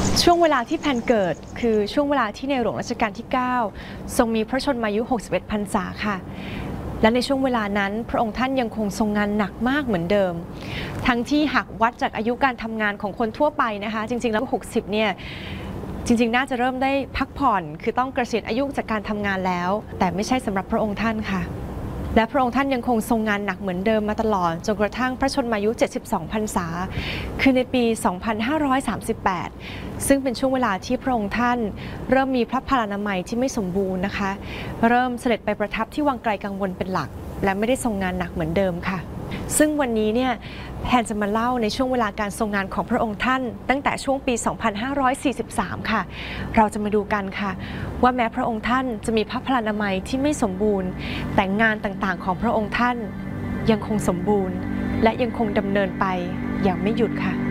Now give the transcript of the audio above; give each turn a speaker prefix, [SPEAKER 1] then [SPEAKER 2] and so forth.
[SPEAKER 1] ช่วงเวลาที่แพนเกิดคือช่วงเวลาที่ในหลวงรัชกาลที่ 9 ทรงมีพระชนมายุ 61 พรรษาค่ะและในช่วงเวลานั้นพระองค์ท่านยังคงทรงงานหนักมากเหมือนเดิมทั้งที่หากวัดจากอายุการทำงานของคนทั่วไปนะคะจริงๆแล้ว 60 เนี่ยจริงๆน่าจะเริ่มได้พักผ่อนคือต้องเกษียณอายุจากการทำงานแล้วแต่ไม่ใช่สำหรับพระองค์ท่านค่ะและพระองค์ท่านยังคงทรงงานหนักเหมือนเดิมมาตลอดจนกระทั่งพระชนมายุ 72 พรรษาคือในปี 2538 ซึ่งเป็นช่วงเวลาที่พระองค์ท่านเริ่มมีพระพลานามัยที่ไม่สมบูรณ์นะคะเริ่มเสด็จไปประทับที่วังไกลกังวลเป็นหลักและไม่ได้ทรงงานหนักเหมือนเดิมค่ะซึ่งวันนี้เนี่ยแพนจะมาเล่าในช่วงเวลาการทรงงานของพระองค์ท่านตั้งแต่ช่วงปี 2543 ค่ะเราจะมาดูกันค่ะว่าแม้พระองค์ท่านจะมีพระพลานามัยที่ไม่สมบูรณ์แต่งานต่างๆของพระองค์ท่านยังคงสมบูรณ์และยังคงดำเนินไปอย่างไม่หยุดค่ะ